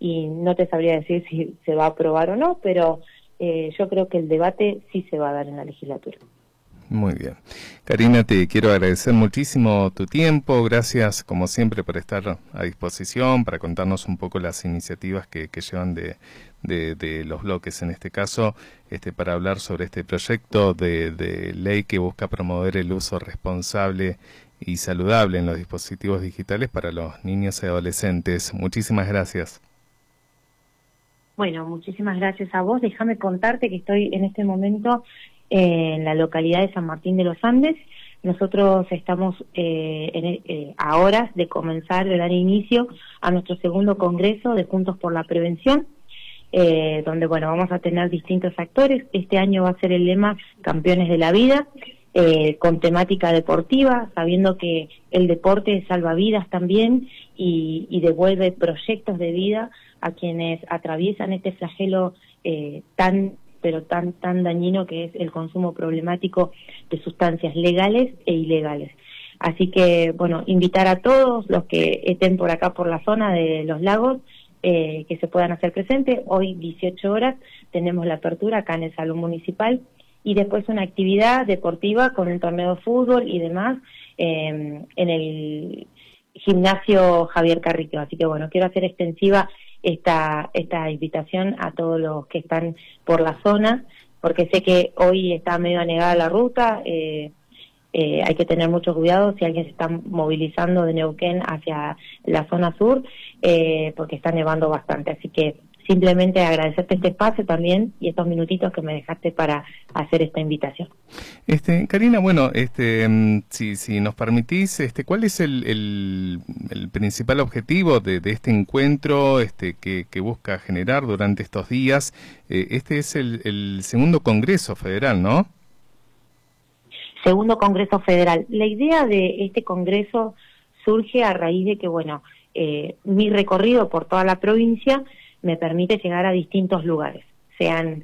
y no te sabría decir si se va a aprobar o no, pero yo creo que el debate sí se va a dar en la legislatura. Muy bien. Karina, te quiero agradecer muchísimo tu tiempo. Gracias, como siempre, por estar a disposición, para contarnos un poco las iniciativas que llevan de los bloques, en este caso, para hablar sobre este proyecto de ley que busca promover el uso responsable y saludable en los dispositivos digitales para los niños y adolescentes. Muchísimas gracias. Bueno, muchísimas gracias a vos. Déjame contarte que estoy en este momento en la localidad de San Martín de los Andes. Nosotros estamos a horas de comenzar, de dar inicio a nuestro segundo congreso de Juntos por la Prevención, donde bueno, vamos a tener distintos actores. Este año va a ser el lema Campeones de la Vida, con temática deportiva, sabiendo que el deporte salva vidas también y devuelve proyectos de vida a quienes atraviesan este flagelo tan dañino que es el consumo problemático de sustancias legales e ilegales. Así que, bueno, invitar a todos los que estén por acá, por la zona de los lagos, que se puedan hacer presentes. Hoy, 18 horas, tenemos la apertura acá en el Salón Municipal, y después una actividad deportiva con un torneo de fútbol y demás en el gimnasio Javier Carriqueo. Así que, bueno, quiero hacer extensiva esta invitación a todos los que están por la zona, porque sé que hoy está medio anegada la ruta. Hay que tener mucho cuidado si alguien se está movilizando de Neuquén hacia la zona sur, porque está nevando bastante. Así que simplemente agradecerte este espacio también y estos minutitos que me dejaste para hacer esta invitación. Karina, bueno, si nos permitís, ¿cuál es el principal objetivo de este encuentro que busca generar durante estos días? Este es el segundo Congreso Federal, ¿no? Segundo Congreso Federal. La idea de este Congreso surge a raíz de que, bueno, mi recorrido por toda la provincia me permite llegar a distintos lugares, sean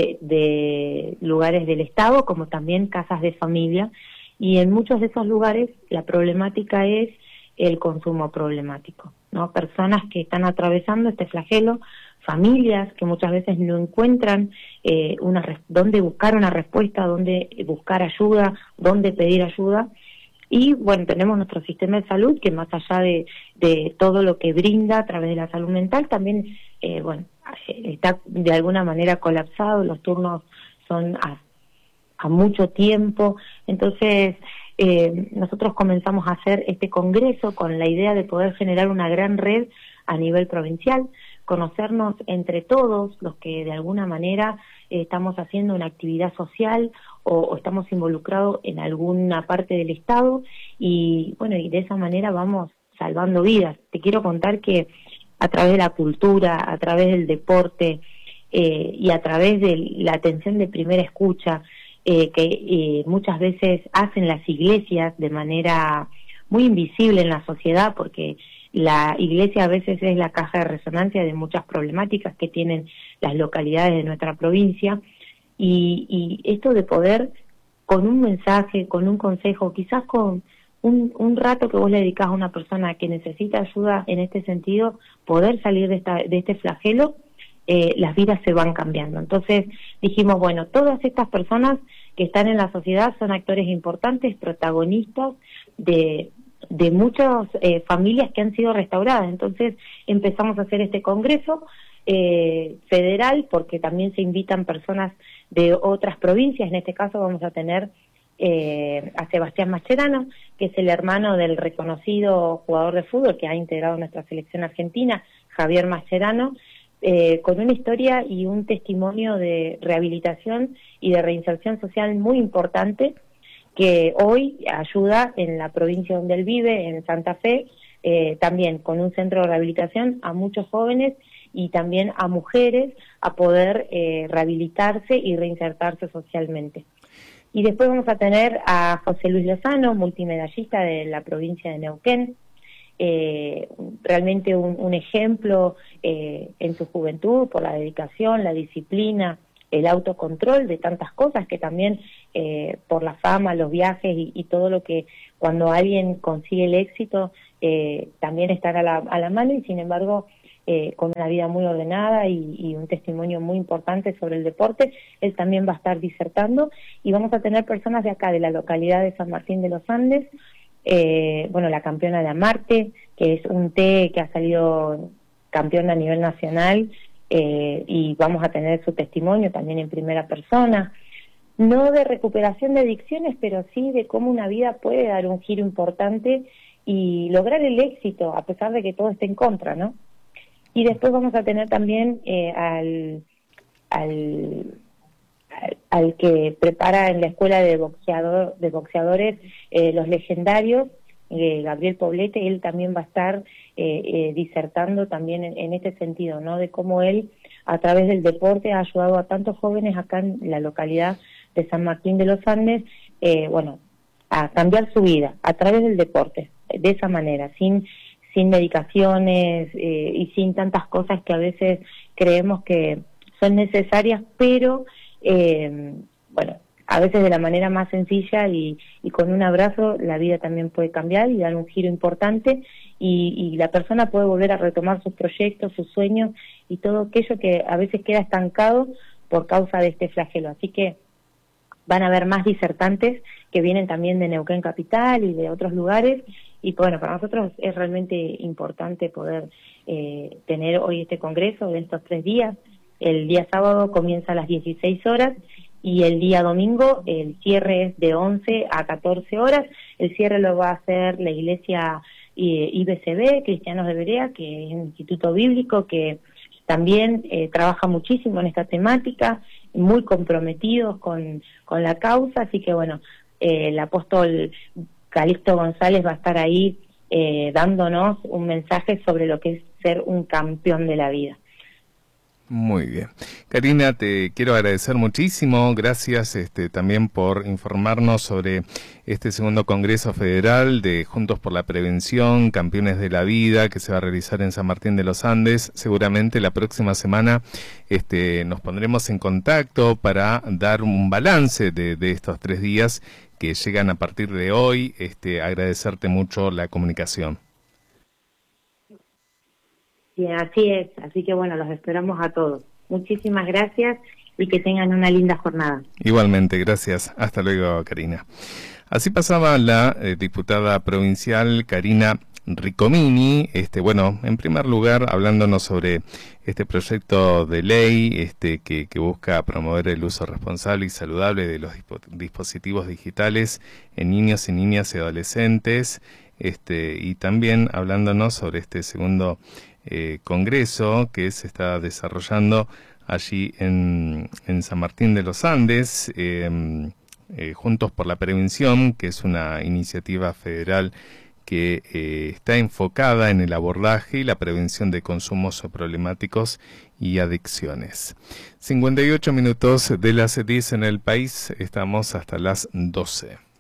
de lugares del Estado como también casas de familia, y en muchos de esos lugares la problemática es el consumo problemático, ¿no? Personas que están atravesando este flagelo, familias que muchas veces no encuentran dónde buscar una respuesta, dónde buscar ayuda, dónde pedir ayuda. Y bueno, tenemos nuestro sistema de salud que más allá de todo lo que brinda a través de la salud mental, también está de alguna manera colapsado, los turnos son a mucho tiempo. Entonces nosotros comenzamos a hacer este congreso con la idea de poder generar una gran red a nivel provincial, conocernos entre todos los que de alguna manera estamos haciendo una actividad social o estamos involucrados en alguna parte del Estado, y bueno, y de esa manera vamos salvando vidas. Te quiero contar que a través de la cultura, a través del deporte y a través de la atención de primera escucha que muchas veces hacen las iglesias de manera muy invisible en la sociedad, porque la iglesia a veces es la caja de resonancia de muchas problemáticas que tienen las localidades de nuestra provincia, y esto de poder, con un mensaje, con un consejo, quizás con un rato que vos le dedicás a una persona que necesita ayuda en este sentido, poder salir de este flagelo, las vidas se van cambiando. Entonces dijimos, bueno, todas estas personas que están en la sociedad son actores importantes, protagonistas de muchas familias que han sido restauradas. Entonces empezamos a hacer este congreso federal, porque también se invitan personas de otras provincias. En este caso vamos a tener a Sebastián Mascherano, que es el hermano del reconocido jugador de fútbol que ha integrado nuestra selección argentina, Javier Mascherano, con una historia y un testimonio de rehabilitación y de reinserción social muy importante, que hoy ayuda en la provincia donde él vive, en Santa Fe, también con un centro de rehabilitación a muchos jóvenes y también a mujeres a poder rehabilitarse y reinsertarse socialmente. Y después vamos a tener a José Luis Lozano, multimedallista de la provincia de Neuquén, realmente un ejemplo en su juventud por la dedicación, la disciplina, el autocontrol de tantas cosas que también por la fama, los viajes y todo lo que cuando alguien consigue el éxito también estar a la mano, y sin embargo con una vida muy ordenada y un testimonio muy importante sobre el deporte. Él también va a estar disertando y vamos a tener personas de acá, de la localidad de San Martín de los Andes, bueno, la campeona de Amarte, que es un té que ha salido campeón a nivel nacional, y vamos a tener su testimonio también en primera persona, no de recuperación de adicciones, pero sí de cómo una vida puede dar un giro importante y lograr el éxito, a pesar de que todo esté en contra, ¿no? Y después vamos a tener también al que prepara en la escuela de boxeadores los legendarios, Gabriel Poblete. Él también va a estar disertando también en este sentido, ¿no? De cómo él, a través del deporte, ha ayudado a tantos jóvenes acá en la localidad de San Martín de los Andes, bueno, a cambiar su vida a través del deporte, de esa manera, sin medicaciones y sin tantas cosas que a veces creemos que son necesarias, pero bueno, a veces de la manera más sencilla y con un abrazo la vida también puede cambiar y dar un giro importante y la persona puede volver a retomar sus proyectos, sus sueños y todo aquello que a veces queda estancado por causa de este flagelo. Así que van a haber más disertantes que vienen también de Neuquén Capital y de otros lugares y bueno, para nosotros es realmente importante poder tener hoy este congreso de estos 3 días. El día sábado comienza a las 16 horas y el día domingo el cierre es de 11 a 14 horas. El cierre lo va a hacer la iglesia IBCB, Cristianos de Berea, que es un instituto bíblico que también trabaja muchísimo en esta temática, muy comprometidos con la causa, así que bueno, el apóstol Calixto González va a estar ahí dándonos un mensaje sobre lo que es ser un campeón de la vida. Muy bien. Karina, te quiero agradecer muchísimo. Gracias también por informarnos sobre este segundo Congreso Federal de Juntos por la Prevención, Campeones de la Vida, que se va a realizar en San Martín de los Andes. Seguramente la próxima semana nos pondremos en contacto para dar un balance de estos 3 días que llegan a partir de hoy. Agradecerte mucho la comunicación. Sí, así es, así que bueno, los esperamos a todos. Muchísimas gracias y que tengan una linda jornada. Igualmente, gracias. Hasta luego, Karina. Así pasaba la diputada provincial Karina Ricomini, bueno, en primer lugar, hablándonos sobre este proyecto de ley que busca promover el uso responsable y saludable de los dispositivos digitales en niños y niñas y adolescentes, y también hablándonos sobre este segundo congreso que se está desarrollando allí en San Martín de los Andes, Juntos por la Prevención, que es una iniciativa federal que está enfocada en el abordaje y la prevención de consumos problemáticos y adicciones. 58 minutos de las 10 en el país, estamos hasta las 12.